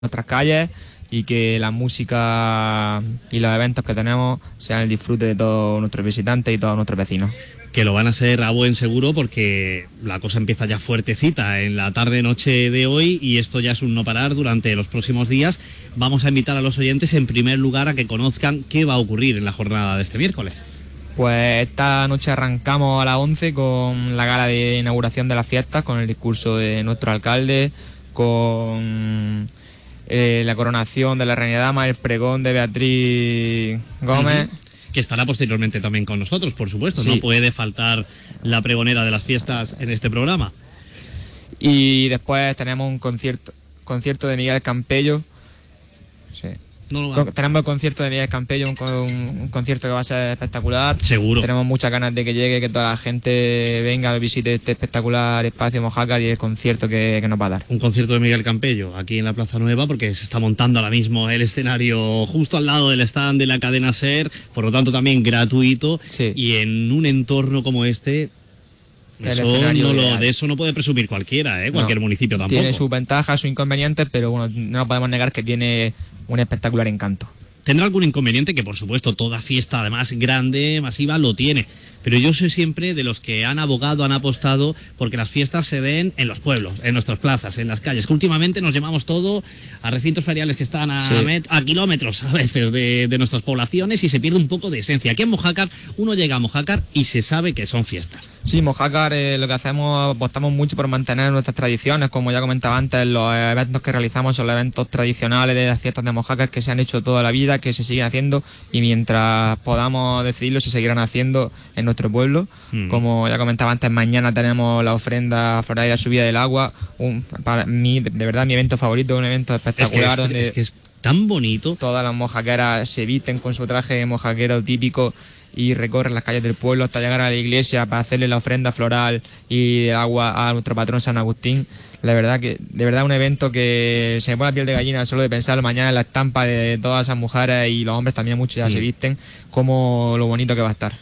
nuestras calles y que la música y los eventos que tenemos sean el disfrute de todos nuestros visitantes y todos nuestros vecinos. Que lo van a ser a buen seguro, porque la cosa empieza ya fuertecita en la tarde-noche de hoy y esto ya es un no parar durante los próximos días. Vamos a invitar a los oyentes en primer lugar a que conozcan qué va a ocurrir en la jornada de este miércoles. Pues esta noche arrancamos a las 11 con la gala de inauguración de las fiestas, con el discurso de nuestro alcalde, con la coronación de la Reina Dama, el pregón de Beatriz Gómez. Que estará posteriormente también con nosotros, por supuesto. Sí. No puede faltar la pregonera de las fiestas en este programa. Y después tenemos un concierto de Miguel Campello. Sí. Tenemos el concierto de Miguel Campello, un concierto que va a ser espectacular. Seguro. Tenemos muchas ganas de que llegue, que toda la gente venga, visite este espectacular espacio Mojácar y el concierto que nos va a dar. Un concierto de Miguel Campello aquí en la Plaza Nueva, porque se está montando ahora mismo el escenario justo al lado del stand de la cadena SER, por lo tanto también gratuito. Sí. Y en un entorno como este, de eso no puede presumir cualquiera, cualquier municipio tampoco. Tiene sus ventajas, sus inconvenientes, pero bueno, no podemos negar que tiene un espectacular encanto. Tendrá algún inconveniente, que por supuesto toda fiesta además grande, masiva, lo tiene. Pero yo soy siempre de los que han abogado, han apostado porque las fiestas se den en los pueblos, en nuestras plazas, en las calles, que últimamente nos llevamos todo a recintos feriales que están a kilómetros a veces de nuestras poblaciones y se pierde un poco de esencia. Aquí en Mojácar uno llega a Mojácar y se sabe que son fiestas. Sí, Mojácar lo que hacemos, apostamos mucho por mantener nuestras tradiciones, como ya comentaba antes, los eventos que realizamos son los eventos tradicionales de las fiestas de Mojácar que se han hecho toda la vida, que se siguen haciendo y mientras podamos decidirlo se seguirán haciendo en nuestro pueblo. Como ya comentaba antes, mañana tenemos la ofrenda floral y la subida del agua, para mí, de verdad, mi evento favorito, un evento espectacular es que es tan bonito. Todas las mojaqueras se visten con su traje de mojaquero típico y recorren las calles del pueblo hasta llegar a la iglesia para hacerle la ofrenda floral y de agua a nuestro patrón San Agustín. La verdad que, de verdad, un evento que se me pone la piel de gallina solo de pensar mañana en la estampa de todas esas mujeres y los hombres también, muchos ya se visten, como lo bonito que va a estar.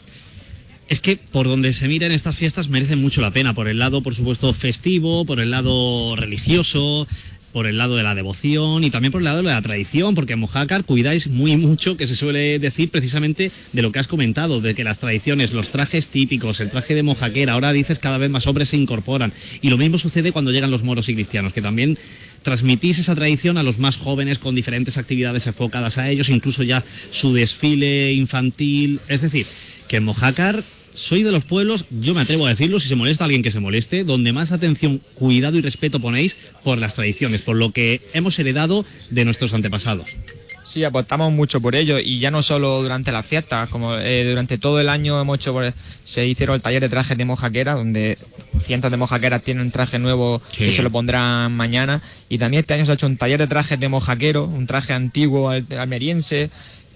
Es que por donde se miren estas fiestas merecen mucho la pena, por el lado, por supuesto, festivo, por el lado religioso, por el lado de la devoción y también por el lado de la tradición, porque en Mojácar cuidáis muy mucho, que se suele decir precisamente de lo que has comentado, de que las tradiciones, los trajes típicos, el traje de mojaquera, ahora dices cada vez más hombres se incorporan. Y lo mismo sucede cuando llegan los moros y cristianos, que también transmitís esa tradición a los más jóvenes con diferentes actividades enfocadas a ellos, incluso ya su desfile infantil. Es decir, que en Mojácar soy de los pueblos, yo me atrevo a decirlo, si se molesta alguien que se moleste, donde más atención, cuidado y respeto ponéis por las tradiciones, por lo que hemos heredado de nuestros antepasados. Sí, apostamos mucho por ello y ya no solo durante las fiestas, como durante todo el año hemos hecho, se hicieron el taller de trajes de mojaquera, donde cientos de mojaqueras tienen un traje nuevo que se lo pondrán mañana, y también este año se ha hecho un taller de trajes de mojaquero, un traje antiguo almeriense,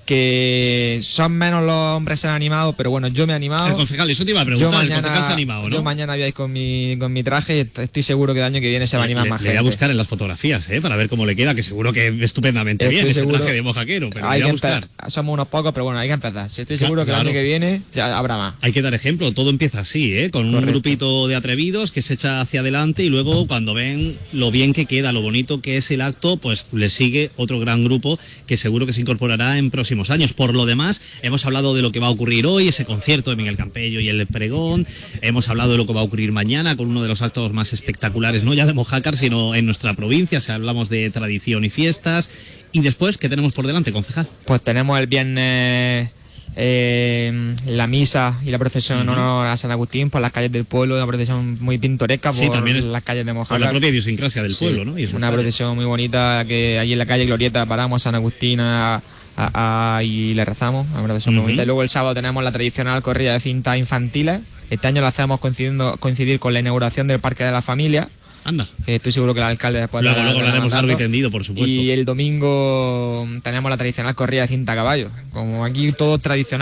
que son menos los hombres se han animado, pero bueno, yo me he animado. El concejal, eso te iba a preguntar, el concejal se ha animado, ¿no? Yo mañana voy a ir con mi traje y estoy seguro que el año que viene se va a animar más gente. Le voy a buscar en las fotografías, para ver cómo le queda, que seguro que estupendamente bien ese traje de mojaquero, pero hay voy a que buscar. Somos unos pocos, pero bueno, hay que empezar. Si estoy seguro que el año que viene ya habrá más. Hay que dar ejemplo, todo empieza así, con un grupito de atrevidos que se echa hacia adelante y luego cuando ven lo bien que queda, lo bonito que es el acto, pues le sigue otro gran grupo que seguro que se incorporará en próximos años. Por lo demás, hemos hablado de lo que va a ocurrir hoy, ese concierto de Miguel Campello y el pregón, hemos hablado de lo que va a ocurrir mañana con uno de los actos más espectaculares, no ya de Mojácar, sino en nuestra provincia, si hablamos de tradición y fiestas. Y después, ¿qué tenemos por delante, concejal? Pues tenemos el viernes la misa y la procesión en honor a San Agustín por las calles del pueblo, una procesión muy pintoresca por también las calles de Mojácar. Por la propia idiosincrasia del pueblo, ¿no? Y una procesión muy bonita, que allí en la calle Glorieta paramos a San Agustín y le rezamos, una procesión muy bonita. Y luego el sábado tenemos la tradicional corrida de cintas infantiles. Este año la hacemos coincidir con la inauguración del Parque de la Familia. Anda. Estoy seguro que el alcalde después luego lo haremos largo y tendido, por supuesto. Y el domingo tenemos la tradicional corrida de cinta a caballo. Como aquí todo tradicional.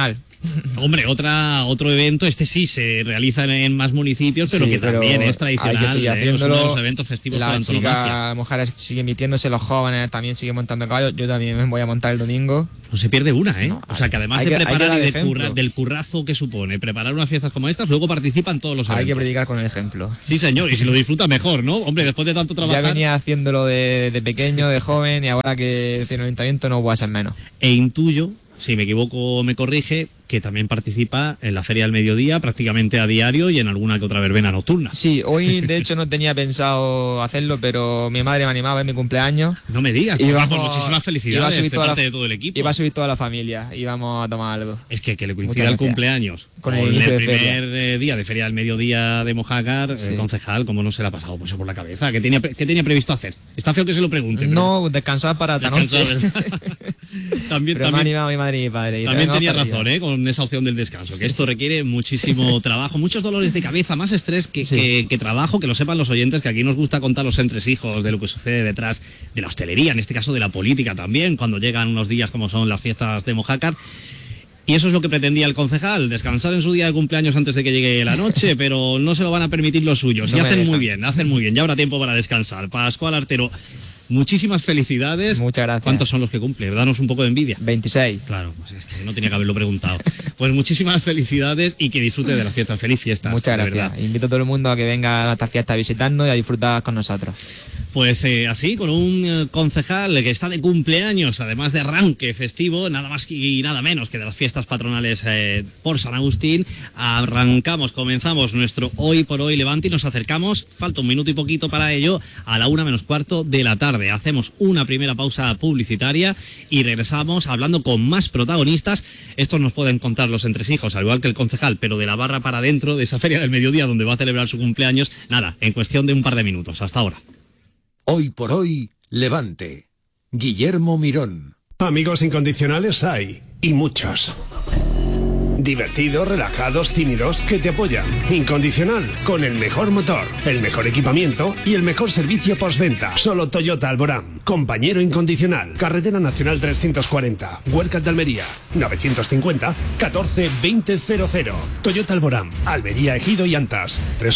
Hombre, otro evento, este sí se realiza en más municipios, pero Sí, que también pero es tradicional, hay que seguir es uno de haciéndolo. los eventos festivos por Las antonomasia. chicas, mujeres siguen metiéndose, los jóvenes también siguen montando caballos. Yo también me voy a montar el domingo. No se pierde una, ¿eh? No, O sea, que además hay de que- hay que preparar dar y de ejemplo. del currazo que supone preparar unas fiestas como estas, luego participan todos los Hay que eventos. predicar con el ejemplo. Sí, señor, y si lo disfruta mejor, ¿no? Hombre, después de tanto Ya trabajar. venía haciéndolo de pequeño, de joven, y ahora que tiene un ayuntamiento no voy a ser menos. E intuyo, si me equivoco me corrige, que también participa en la Feria del Mediodía prácticamente a diario y en alguna que otra verbena nocturna. Sí, hoy de hecho no tenía pensado hacerlo, pero mi madre me animaba, es mi cumpleaños. No me digas, Y pues, vamos- muchísimas iba a felicidades subir de toda parte la- de todo el equipo. Iba a subir toda la familia, íbamos a tomar algo. Es que le Muchas coincida el gracias. cumpleaños Con el inicio de primer día de Feria del Mediodía de Mojácar, Sí. concejal, ¿cómo no se le ha pasado pues, eso por la cabeza? ¿Qué tenía previsto hacer? Está feo que se lo pregunte. pero No, descansar para esta noche. descansar, ¿verdad? también Pero me ha también, animado mi madre y mi padre. y también venga, tenía vamos para razón, arriba. con esa opción del descanso, que esto requiere muchísimo trabajo, muchos dolores de cabeza, más estrés Sí. que trabajo, que lo sepan los oyentes, que aquí nos gusta contar los entresijos de lo que sucede detrás de la hostelería, en este caso de la política también, cuando llegan unos días como son las fiestas de Mojácar. Y eso es lo que pretendía el concejal, descansar en su día de cumpleaños antes de que llegue la noche, pero no se lo van a permitir los suyos. No y me hacen muy dejan. bien, hacen muy bien. Ya habrá tiempo para descansar. Pascual Artero, muchísimas felicidades. Muchas gracias. ¿Cuántos son los que cumple? Danos un poco de envidia. 26. Claro, pues es que no tenía que haberlo preguntado. Pues muchísimas felicidades y que disfrute de la fiesta. Feliz fiesta. Muchas de gracias. verdad. Invito a todo el mundo a que venga a esta fiesta a visitarnos y a disfrutar con nosotros. Pues así, con un concejal que está de cumpleaños, además de arranque festivo, nada más y nada menos que de las fiestas patronales por San Agustín, comenzamos nuestro Hoy por Hoy Levante y nos acercamos, falta un minuto y poquito para ello, a la 1:15 de la tarde. Hacemos una primera pausa publicitaria y regresamos hablando con más protagonistas. Estos nos pueden contar los entresijos, al igual que el concejal, pero de la barra para adentro, de esa Feria del Mediodía donde va a celebrar su cumpleaños, nada, en cuestión de un par de minutos. Hasta ahora. Hoy por hoy, Levante. Guillermo Mirón. Amigos incondicionales hay, y muchos. Divertidos, relajados, tímidos, que te apoyan. Incondicional, con el mejor motor, el mejor equipamiento y el mejor servicio postventa. Solo Toyota Alborán. Compañero incondicional. Carretera Nacional 340. Huercas de Almería. 950 14 2000. Toyota Alborán. Almería, Ejido y Antas.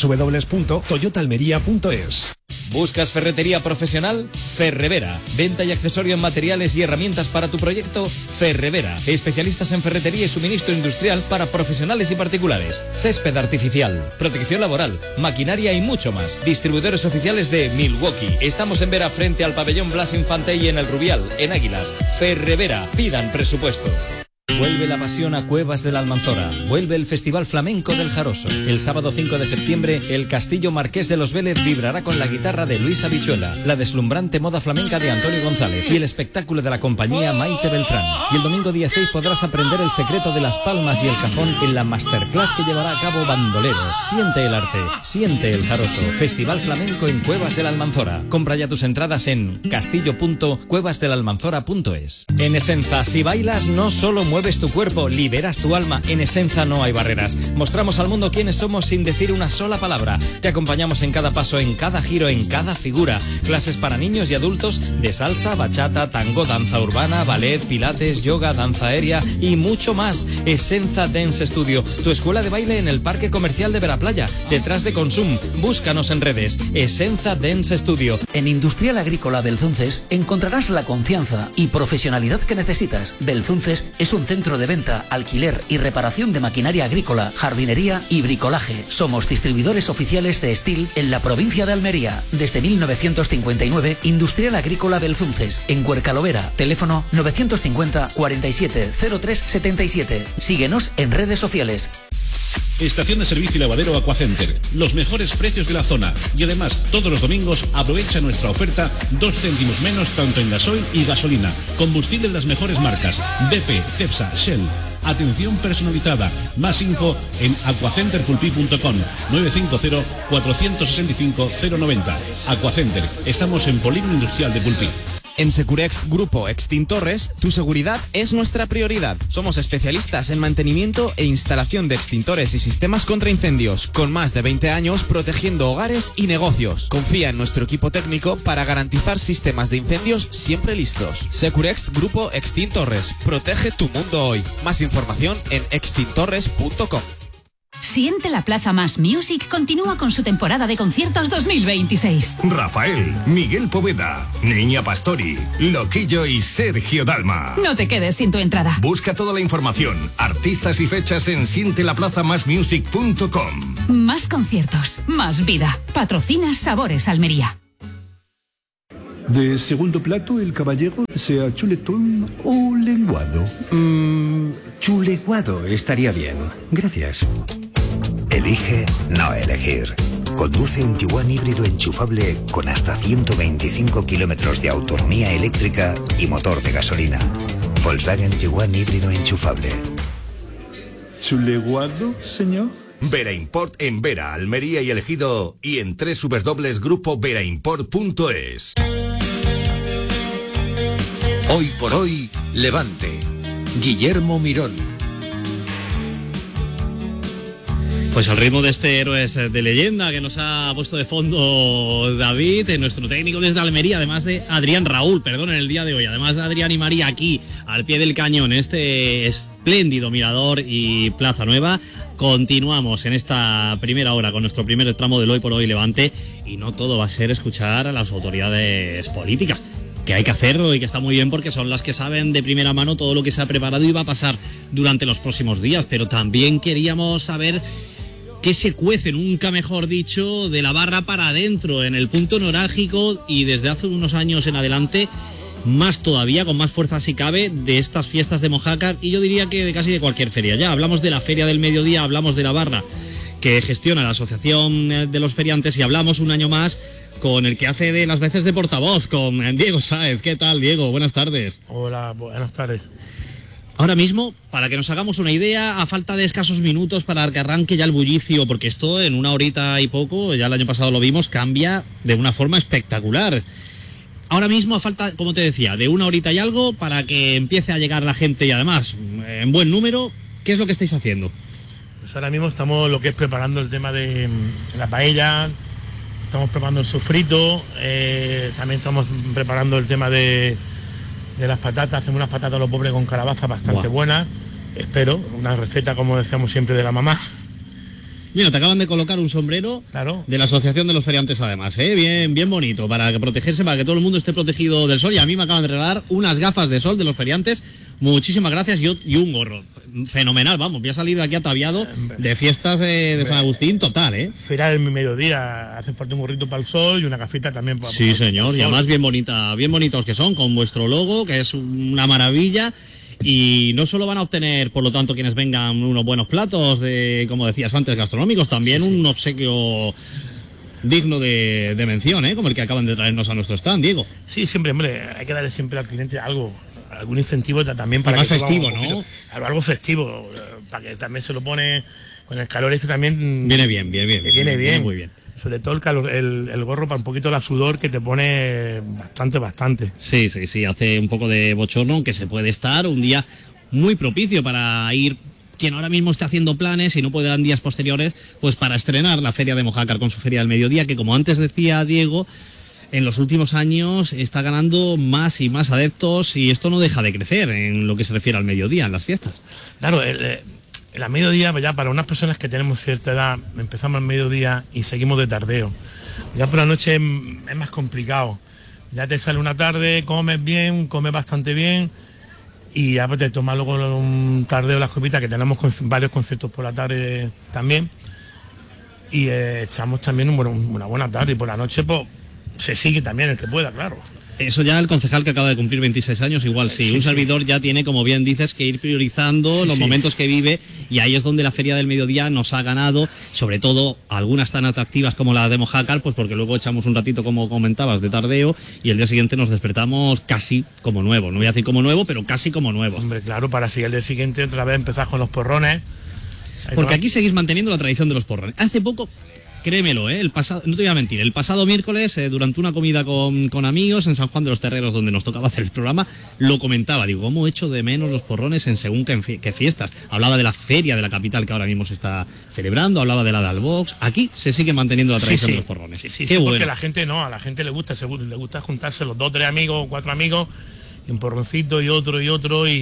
www.toyotaalmería.es. ¿Buscas ferretería profesional? Ferrevera. Venta y accesorio en materiales y herramientas para tu proyecto. Ferrevera. Especialistas en ferretería y suministro industrial para profesionales y particulares. Césped artificial, protección laboral, maquinaria y mucho más. Distribuidores oficiales de Milwaukee. Estamos en Vera frente al pabellón Blas Infante y en el Rubial, en Águilas. Ferrevera. Pidan presupuesto. Vuelve la pasión a Cuevas de la Almanzora. Vuelve el Festival Flamenco del Jaroso. El sábado 5 de septiembre, el Castillo Marqués de los Vélez vibrará con la guitarra de Luis Habichuela, la deslumbrante moda flamenca de Antonio González y el espectáculo de la compañía Maite Beltrán. Y el domingo día 6 podrás aprender el secreto de las palmas y el cajón en la masterclass que llevará a cabo Bandolero. Siente el arte, siente el Jaroso. Festival Flamenco en Cuevas de la Almanzora. Compra ya tus entradas en castillo.cuevasdelalmanzora.es. En Esenza, si bailas, no solo mueves tu cuerpo, liberas tu alma. En Esenza no hay barreras. Mostramos al mundo quiénes somos sin decir una sola palabra. Te acompañamos en cada paso, en cada giro, en cada figura. Clases para niños y adultos de salsa, bachata, tango, danza urbana, ballet, pilates, yoga, danza aérea y mucho más. Esenza Dance Studio, tu escuela de baile en el Parque Comercial de Veraplaya, detrás de Consum. Búscanos en redes. Esenza Dance Studio. En Industrial Agrícola Belzunces encontrarás la confianza y profesionalidad que necesitas. Belzunces es un centro de venta, alquiler y reparación de maquinaria agrícola, jardinería y bricolaje. Somos distribuidores oficiales de Steel en la provincia de Almería. Desde 1959, Industrial Agrícola Belzunces, en Huercalovera. Teléfono 950 47 03 77. Síguenos en redes sociales. Estación de servicio y lavadero Aquacenter. Los mejores precios de la zona. Y además, todos los domingos aprovecha nuestra oferta 2 céntimos menos tanto en gasoil y gasolina. Combustible de las mejores marcas. BP, Cepsa, Shell. Atención personalizada. Más info en aquacenterpulpí.com 950 465 090. Aquacenter. Estamos en Polígono Industrial de Pulpí. En Securext Grupo Extintores, tu seguridad es nuestra prioridad. Somos especialistas en mantenimiento e instalación de extintores y sistemas contra incendios, con más de 20 años protegiendo hogares y negocios. Confía en nuestro equipo técnico para garantizar sistemas de incendios siempre listos. Securext Grupo Extintores, protege tu mundo hoy. Más información en extintores.com. Siente la Plaza Más Music continúa con su temporada de conciertos 2026. Rafael, Miguel Poveda, Niña Pastori, Loquillo y Sergio Dalma. No te quedes sin tu entrada. Busca toda la información, artistas y fechas en sientelaplazamasmusic.com. Más conciertos, más vida. Patrocina Sabores Almería. De segundo plato, el caballero desea chuletón o lenguado. Chuleguado estaría bien. Gracias. Elige no elegir. Conduce un Tiguan híbrido enchufable con hasta 125 kilómetros de autonomía eléctrica y motor de gasolina. Volkswagen Tiguan híbrido enchufable. ¿Chuleguado, señor? Vera Import en Vera, Almería y El Ejido y en www.grupoveraImport.es. Hoy por hoy, Levante. Guillermo Mirón. Pues al ritmo de este Héroes de Leyenda que nos ha puesto de fondo David, nuestro técnico desde Almería, además de Raúl, en el día de hoy, además de Adrián y María aquí, al pie del cañón, este espléndido mirador y Plaza Nueva. Continuamos en esta primera hora con nuestro primer tramo del Hoy por Hoy Levante, y no todo va a ser escuchar a las autoridades políticas, que hay que hacerlo y que está muy bien porque son las que saben de primera mano todo lo que se ha preparado y va a pasar durante los próximos días, pero también queríamos saber qué se cuece, nunca mejor dicho, de la barra para adentro, en el punto neurálgico y desde hace unos años en adelante, más todavía, con más fuerza si cabe, de estas fiestas de Mojácar, y yo diría que de casi de cualquier feria. Ya hablamos de la Feria del Mediodía, hablamos de la barra que gestiona la Asociación de los Feriantes, y hablamos un año más con el que hace de las veces de portavoz, con Diego Sáez. ¿Qué tal, Diego? Buenas tardes. Hola, buenas tardes. Ahora mismo, para que nos hagamos una idea, a falta de escasos minutos para que arranque ya el bullicio, porque esto en una horita y poco, ya el año pasado lo vimos, cambia de una forma espectacular. Ahora mismo a falta, como te decía, de una horita y algo para que empiece a llegar la gente, y además en buen número. ¿Qué es lo que estáis haciendo? Pues ahora mismo estamos lo que es preparando el tema de la paella, estamos preparando el sofrito, también estamos preparando el tema de las patatas. Hacemos unas patatas a los pobres con calabaza bastante buenas, espero, una receta como decíamos siempre de la mamá. Mira, te acaban de colocar un sombrero, claro, de la Asociación de los Feriantes además, bien bonito, para protegerse, para que todo el mundo esté protegido del sol, y a mí me acaban de regalar unas gafas de sol de los feriantes. Muchísimas gracias, y un gorro. Fenomenal, vamos, voy a salir de aquí ataviado de fiestas de San Agustín total, Feria del mediodía, hace falta un gorrito para el sol y una gafita también para sí, señor, y además bien bonitos que son, con vuestro logo, que es una maravilla. Y no solo van a obtener, por lo tanto, quienes vengan, unos buenos platos, como decías antes, gastronómicos, también un obsequio digno de mención, como el que acaban de traernos a nuestro stand, Diego. Sí, siempre, hombre, hay que darle siempre al cliente algo, algún incentivo también para más festivo, ¿no? Algo festivo, para que también se lo pone con el calor también. Viene bien. Viene bien. Muy bien. Sobre todo el calor, el gorro para un poquito la sudor que te pone bastante. Sí, hace un poco de bochorno, aunque se puede estar un día muy propicio para ir, quien ahora mismo esté haciendo planes y no puede dar días posteriores, pues para estrenar la Feria de Mojácar con su Feria del Mediodía, que como antes decía Diego, en los últimos años está ganando más y más adeptos, y esto no deja de crecer en lo que se refiere al mediodía, en las fiestas. Claro, la mediodía, ya para unas personas que tenemos cierta edad, empezamos al mediodía y seguimos de tardeo. Ya por la noche es más complicado. Ya te sale una tarde, comes bien, comes bastante bien, y ya pues te tomas luego un tardeo las copitas, que tenemos varios conciertos por la tarde también, y echamos también una buena tarde, y por la noche pues se sigue también el que pueda, claro. Eso ya el concejal que acaba de cumplir 26 años, igual sí. Un servidor ya tiene, como bien dices, que ir priorizando los momentos que vive, y ahí es donde la Feria del Mediodía nos ha ganado, sobre todo algunas tan atractivas como la de Mojácar, pues porque luego echamos un ratito, como comentabas, de tardeo, y el día siguiente nos despertamos casi como nuevo. No voy a decir como nuevo, pero casi como nuevos. Hombre, claro, para seguir el día siguiente otra vez empezar con los porrones. Porque aquí seguís manteniendo la tradición de los porrones. Hace poco créemelo, el pasado, no te voy a mentir, el pasado miércoles, durante una comida con amigos en San Juan de los Terreros, donde nos tocaba hacer el programa, lo comentaba, digo, cómo echo de menos los porrones en según qué fiestas. Hablaba de la feria de la capital que ahora mismo se está celebrando, hablaba de la de Albox. Aquí se sigue manteniendo la tradición de los porrones. Sí, qué bueno. Porque a la gente le gusta juntarse los 2 o 3 amigos, 4 amigos, y un porroncito y otro y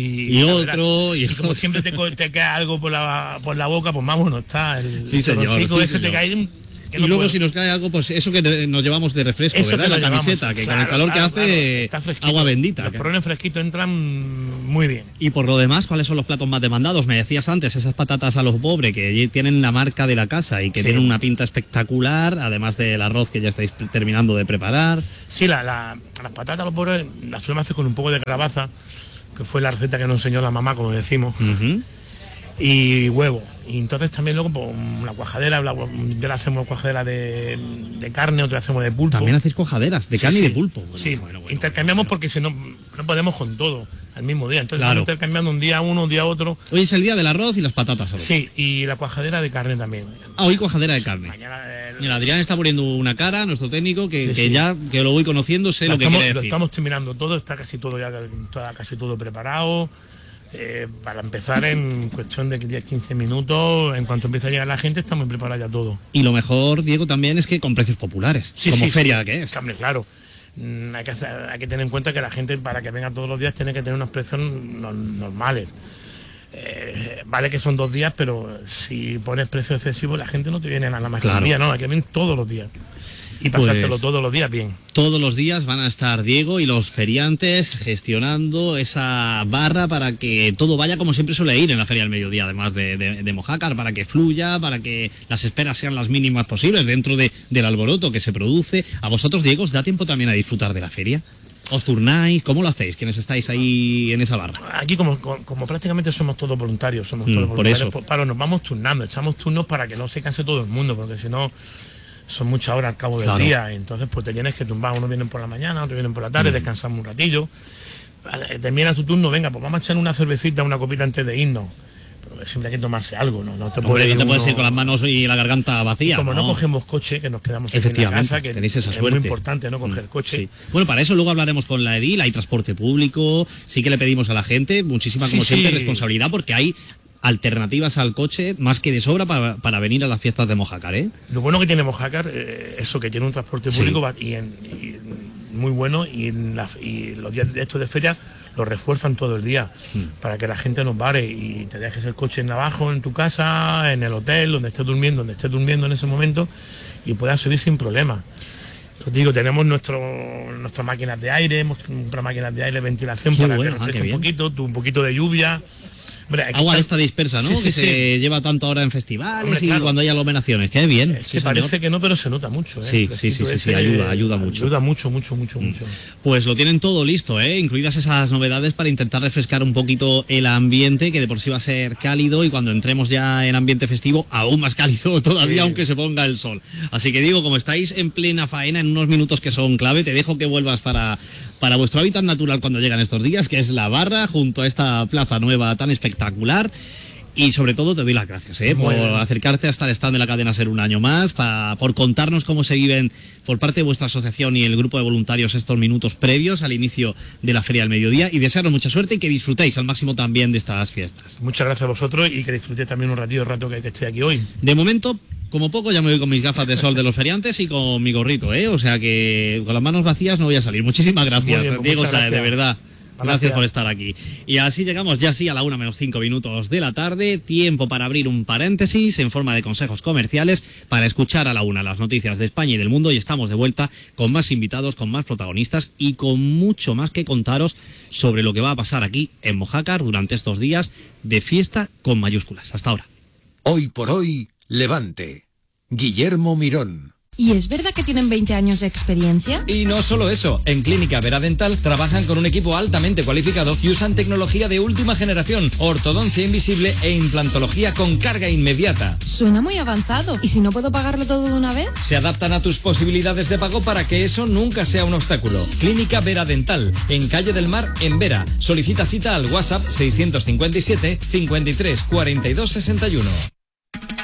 como siempre te cae algo por la boca, pues vámonos, está el señor, ese te cae. Y luego puedo. Si nos cae algo, pues eso que nos llevamos de refresco, eso, ¿verdad? La camiseta, que con el calor que hace, agua bendita. Los porrones fresquitos entran muy bien. Y por lo demás, ¿cuáles son los platos más demandados? Me decías antes, esas patatas a los pobres, que tienen la marca de la casa y que tienen una pinta espectacular, además del arroz que ya estáis terminando de preparar. Sí, las patatas a los pobres las solemos hacer con un poco de calabaza, que fue la receta que nos enseñó la mamá, como decimos. Y huevo. Y entonces también luego pues, la cuajadera, ya la hacemos cuajadera de carne, otra hacemos de pulpo. También hacéis cuajaderas de carne y de pulpo. Bueno, sí, intercambiamos porque si no podemos con todo al mismo día. Entonces vamos intercambiando un día uno, un día otro. Hoy es el día del arroz y las patatas. ¿Sabes? Sí, y la cuajadera de carne también. Hoy cuajadera de carne. Mira, Adrián está poniendo una cara, nuestro técnico, que ya que lo voy conociendo, sé lo que quiere decir. Lo estamos terminando todo, está casi todo preparado. Para empezar en cuestión de 10-15 minutos, en cuanto empiece a llegar la gente, estamos preparados ya todo. Y lo mejor, Diego, también es que con precios populares, como feria que es. Claro, hay que tener en cuenta que la gente, para que venga todos los días, tiene que tener unos precios normales. Vale que son 2 días, pero si pones precio excesivo, la gente no te viene nada más que un día, no, hay que venir todos los días. Y pasártelo todos los días bien. Todos los días van a estar Diego y los feriantes gestionando esa barra para que todo vaya como siempre suele ir en la Feria del Mediodía, además de Mojácar, para que fluya, para que las esperas sean las mínimas posibles dentro del alboroto que se produce. A vosotros, Diego, ¿os da tiempo también a disfrutar de la feria? ¿Os turnáis? ¿Cómo lo hacéis, quienes estáis ahí en esa barra? Aquí como prácticamente somos todos voluntarios, por eso. Nos vamos turnando, echamos turnos para que no se canse todo el mundo, porque si no son muchas horas al cabo del día, entonces pues te tienes que tumbar, unos vienen por la mañana, otros vienen por la tarde, descansamos un ratillo, termina tu turno, venga, pues vamos a echar una cervecita, una copita antes de irnos, pero siempre hay que tomarse algo, ¿no? No te puedes ir con las manos y la garganta vacía. Y como no cogemos coche, que nos quedamos en la casa, que tenéis esa suerte. Es muy importante no coger coche. Sí. Bueno, para eso luego hablaremos con la edil, hay transporte público, sí que le pedimos a la gente muchísima, como siempre, responsabilidad, porque hay alternativas al coche más que de sobra para venir a las fiestas de Mojácar, ¿eh? Lo bueno que tiene Mojácar, eso que tiene un transporte público y muy bueno, y los días de estos de feria lo refuerzan todo el día para que la gente nos pare y te dejes el coche abajo en tu casa, en el hotel, donde estés durmiendo en ese momento, y puedas subir sin problema. Os digo, tenemos nuestras máquinas de aire, máquinas de aire, ventilación, para que refresque un poquito de lluvia. Hombre, agua esta dispersa, ¿no? Se lleva tanto ahora en festivales y cuando hay aglomeraciones. Qué bien. Es que parece que no, pero se nota mucho, ¿eh? Sí, ayuda mucho. Ayuda mucho. Pues lo tienen todo listo, ¿eh? Incluidas esas novedades para intentar refrescar un poquito el ambiente, que de por sí va a ser cálido, y cuando entremos ya en ambiente festivo, aún más cálido todavía, aunque se ponga el sol. Así que digo, como estáis en plena faena, en unos minutos que son clave, te dejo que vuelvas para vuestro hábitat natural cuando llegan estos días, que es la barra, junto a esta plaza nueva tan espectacular. Y sobre todo te doy las gracias por acercarte hasta el stand de la cadena SER un año más, por contarnos cómo se viven por parte de vuestra asociación y el grupo de voluntarios estos minutos previos al inicio de la Feria del Mediodía, y desearos mucha suerte y que disfrutéis al máximo también de estas fiestas. Muchas gracias a vosotros, y que disfrutéis también un rato que esté aquí hoy. De momento, como poco, ya me voy con mis gafas de sol de los feriantes y con mi gorrito, o sea que con las manos vacías no voy a salir. Muchísimas gracias, bien, Diego Sáez, de verdad. Gracias por estar aquí. Y así llegamos ya a la 1:05 de la tarde. Tiempo para abrir un paréntesis en forma de consejos comerciales para escuchar a la una las noticias de España y del mundo. Y estamos de vuelta con más invitados, con más protagonistas y con mucho más que contaros sobre lo que va a pasar aquí en Mojácar durante estos días de fiesta con mayúsculas. Hasta ahora. Hoy por hoy, Levante. Guillermo Mirón. ¿Y es verdad que tienen 20 años de experiencia? Y no solo eso, en Clínica Vera Dental trabajan con un equipo altamente cualificado y usan tecnología de última generación, ortodoncia invisible e implantología con carga inmediata. Suena muy avanzado. ¿Y si no puedo pagarlo todo de una vez? Se adaptan a tus posibilidades de pago para que eso nunca sea un obstáculo. Clínica Vera Dental, en Calle del Mar, en Vera. Solicita cita al WhatsApp 657 53 42 61.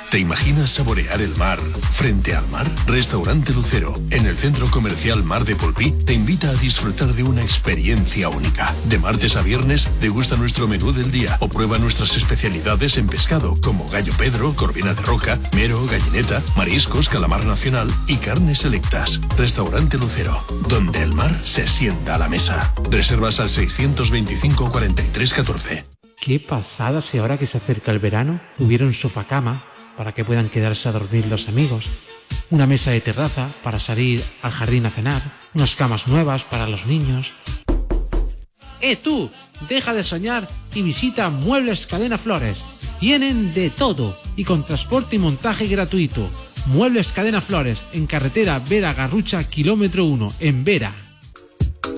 ¿Te imaginas saborear el mar frente al mar? Restaurante Lucero, en el centro comercial Mar de Polpí, te invita a disfrutar de una experiencia única. De martes a viernes, degusta nuestro menú del día o prueba nuestras especialidades en pescado, como gallo Pedro, corvina de roca, mero, gallineta, mariscos, calamar nacional y carnes selectas. Restaurante Lucero, donde el mar se sienta a la mesa. Reservas al 625 43 14. Qué pasada si ahora que se acerca el verano hubiera un sofá-cama para que puedan quedarse a dormir los amigos, una mesa de terraza para salir al jardín a cenar, unas camas nuevas para los niños. Tú! Deja de soñar y visita Muebles Cadena Flores. Tienen de todo y con transporte y montaje gratuito. Muebles Cadena Flores, en carretera Vera Garrucha, kilómetro 1, en Vera.